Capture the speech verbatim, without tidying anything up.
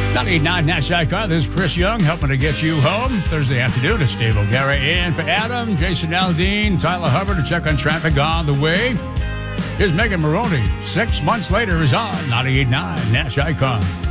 ninety-eight point nine Nash Icon. This is Chris Young helping to get you home Thursday afternoon. It's Dave O'Gara in for Adam, Jason Aldean, Tyler Hubbard to check on traffic on the way. Here's Megan Maroney. Six months later is on ninety-eight point nine Nash Icon.